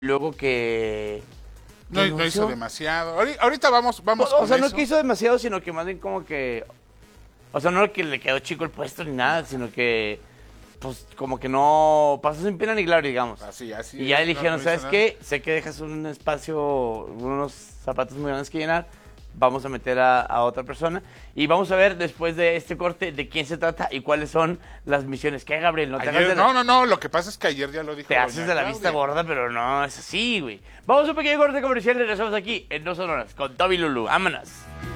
luego que No, no hizo demasiado. Ahorita vamos o con sea, no eso. que hizo demasiado, sino que más bien como que, o sea, no que le quedó chico el puesto ni nada, sino que pues como que no pasó sin pena ni gloria, digamos. Así Y ya es, le no, dijeron, no hizo ¿sabes nada. qué? Sé que dejas un espacio, unos zapatos muy grandes que llenar. Vamos a meter a otra persona. Y vamos a ver después de este corte de quién se trata y cuáles son las misiones. ¿Qué, Gabriel? No te hagas Ayer, no, lo que pasa es que ayer ya lo dijo te doña haces de la vista Claudia. gorda, pero no es así, güey. Vamos a un pequeño corte comercial y regresamos aquí en 2 horas con Toby Lulu. Vámonos.